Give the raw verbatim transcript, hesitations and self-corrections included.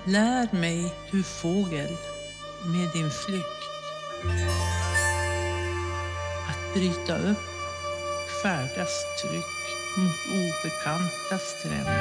Lär mig, du fågel, med din flykt att bryta upp, färdas tryggt mot obekanta stränder.